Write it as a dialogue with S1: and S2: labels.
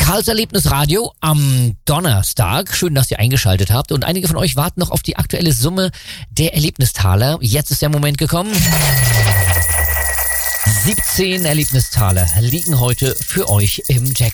S1: Karls Erlebnisradio am Donnerstag. Schön, dass ihr eingeschaltet habt. Und einige von euch warten noch auf die aktuelle Summe der Erlebnistaler. Jetzt ist der Moment gekommen. 17 Erlebnistaler liegen heute für euch im Jackpot.